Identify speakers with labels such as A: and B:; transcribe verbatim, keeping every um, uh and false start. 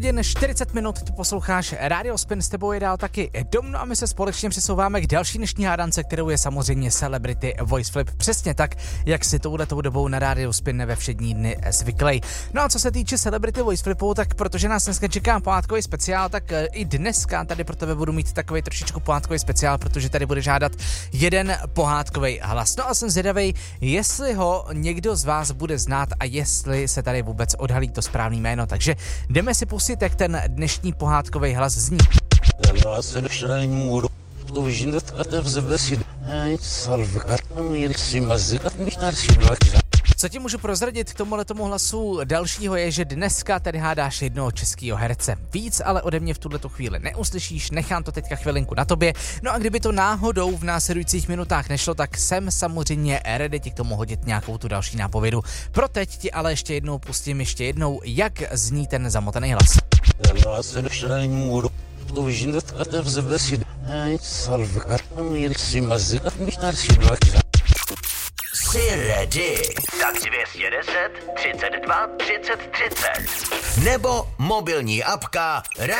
A: Jen čtyřicet minut tu posloucháš Radio Spin, s tebou je dál taky Dom, no a my se společně přesouváme k další dnešní hádance, kterou je samozřejmě Celebrity Voice Flip, přesně tak, jak si touhletou dobou na Radio Spin ve všední dny zvyklej. No a co se týče Celebrity Voice Flipu, tak protože nás dneska čeká pohádkový speciál, tak i dneska tady pro tebe budu mít takový trošičku pohádkový speciál, protože tady bude žádat jeden pohádkový hlas. No a jsem zvědavej, jestli ho někdo z vás bude znát a jestli se tady vůbec odhalí to správný jméno, takže jdeme si pustit, jak ten dnešní pohádkový hlas zní. Co ti můžu prozradit k tomuhle tomu hlasu dalšího je, že dneska tady hádáš jednoho českého herce. Víc ale ode mě v tuhletu chvíli neuslyšíš, nechám to teďka chvilinku na tobě. No a kdyby to náhodou v následujících minutách nešlo, tak jsem samozřejmě ready ti k tomu hodit nějakou tu další nápovědu. Pro teď ti ale ještě jednou pustím ještě jednou, jak zní ten zamotaný hlas.
B: Jsi ready? Tak dvě stě deset, třicet dva, třicet třicet. Nebo mobilní apka